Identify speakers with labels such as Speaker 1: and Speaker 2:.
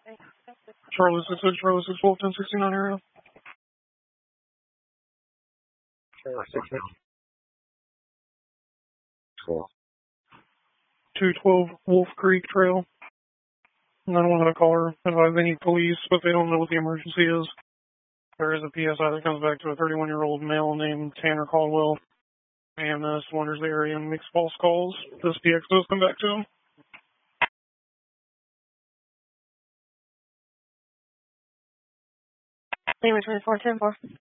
Speaker 1: Charlie 66, Charlie 612, 1069 area.
Speaker 2: Charlie 66. Cool.
Speaker 1: 212 Wolf Creek Trail. 911 had a caller. Advise they need police, but they don't know what the emergency is. There is a PSI that comes back to a 31-year-old male named Tanner Caldwell. AMS wanders the area and makes false calls. This PXOs come back to him.
Speaker 3: Lima 24, 10-4.